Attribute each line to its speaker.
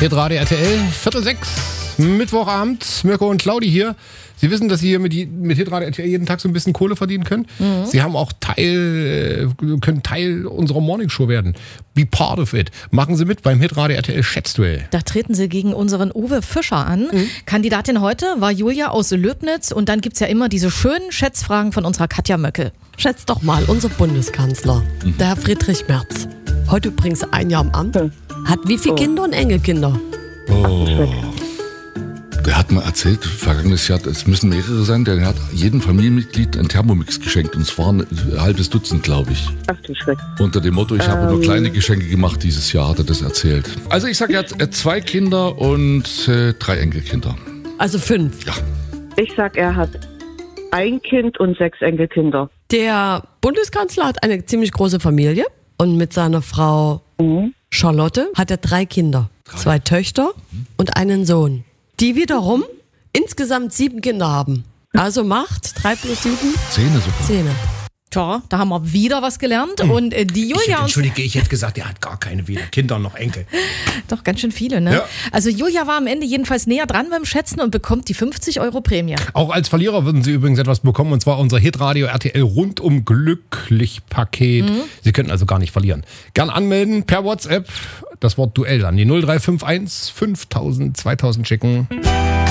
Speaker 1: Hitradio RTL, 5:45, Mittwochabend, Mirko und Claudi hier. Sie wissen, dass Sie hier mit Hitradio RTL jeden Tag so ein bisschen Kohle verdienen können. Mhm. Sie haben auch können Teil unserer Morningshow werden. Be part of it. Machen Sie mit beim Hitradio RTL Schätzduell.
Speaker 2: Da treten Sie gegen unseren Uwe Fischer an. Mhm. Kandidatin heute war Julia aus Löbnitz. Und dann gibt es ja immer diese schönen Schätzfragen von unserer Katja Möckel.
Speaker 3: Schätzt doch mal, unser Bundeskanzler, der Herr Friedrich Merz, heute übrigens 1 Jahr im Amt, hat wie viele Kinder und Enkelkinder?
Speaker 4: Der hat mal erzählt, vergangenes Jahr, es müssen mehrere sein, der hat jedem Familienmitglied einen Thermomix geschenkt. Und es waren ein halbes Dutzend, glaube ich.
Speaker 5: Ach du Schreck.
Speaker 4: Unter dem Motto, ich habe nur kleine Geschenke gemacht dieses Jahr, hat er das erzählt. Also ich sage, er hat 2 Kinder und 3 Enkelkinder.
Speaker 3: Also 5.
Speaker 4: Ja.
Speaker 5: Ich sag, er hat 1 Kind und 6 Enkelkinder.
Speaker 3: Der Bundeskanzler hat eine ziemlich große Familie und mit seiner Frau Charlotte hat er 3 Kinder. 2 Töchter und einen Sohn. Die wiederum insgesamt 7 Kinder haben. Also macht 3 plus 7?
Speaker 4: 10 sogar.
Speaker 3: 10.
Speaker 2: Tja, da haben wir wieder was gelernt. Und die Julia...
Speaker 1: Ich hätte gesagt, er hat gar keine, weder Kinder noch Enkel.
Speaker 2: Doch, ganz schön viele, ne? Ja. Also Julia war am Ende jedenfalls näher dran beim Schätzen und bekommt die 50 € Prämie.
Speaker 1: Auch als Verlierer würden Sie übrigens etwas bekommen, und zwar unser Hitradio RTL rundum glücklich Paket. Sie könnten also gar nicht verlieren. Gern anmelden per WhatsApp, das Wort Duell an die 0351 5000 2000 schicken.